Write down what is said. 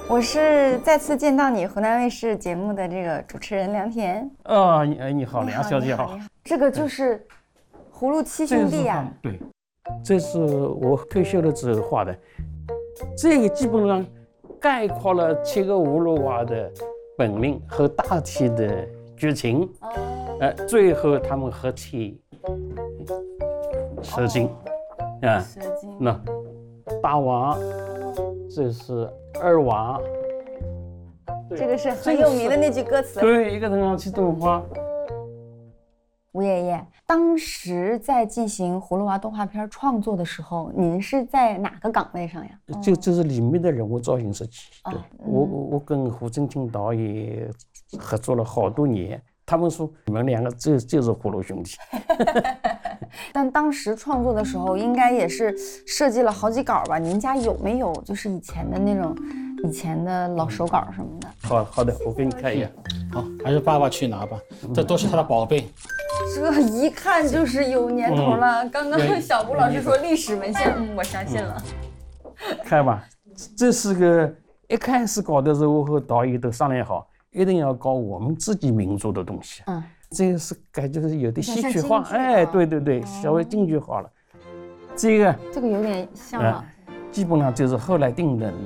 我是再次见到你湖南卫视节目的这个主持人梁田。 你好，梁小姐好。 这个就是葫芦七兄弟呀。 对，这是我退休了之后画的，这个基本上概括了切个葫芦娃的本领和大体的剧情。最后他们合体射精， 射精。 那大娃，这是二娃。 这个是很有名的那句歌词。 对，一个人上去动画。 吴爷爷，当时在进行葫芦娃动画片创作的时候，您是在哪个岗位上呀？ 就是里面的人物造型设计。对，我跟胡正清导演合作了好多年，他们说你们两个就是葫芦兄弟。 但当时创作的时候，应该也是设计了好几稿吧？您家有没有就是以前的那种以前的老手稿什么的？ 好的，我给你看一眼。 好，还是爸爸去拿吧，这都是他的宝贝。 这一看就是有年头了。刚刚小布老师说历史文献，我相信了。 看吧，这是个一开始搞的时候和导演都商量好，一定要搞我们自己民族的东西。这个是感觉是有点戏剧化，对，稍微京剧化了。这个有点像了。 基本上就是后来定的